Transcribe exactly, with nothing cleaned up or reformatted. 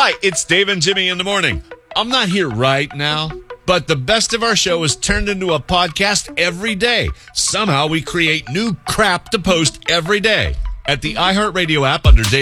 Hi, it's Dave and Jimmy in the morning. I'm not here right now, but the best of our show is turned into a podcast every day. Somehow we create new crap to post every day. At the iHeartRadio app under Dave